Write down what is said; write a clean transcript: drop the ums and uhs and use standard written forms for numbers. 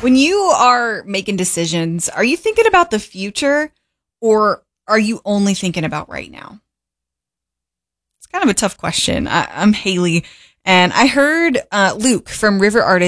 When you are making decisions, are you thinking about the future or are you only thinking about right now? It's kind of a tough question. I'm Haley, and I heard Luke from River Artist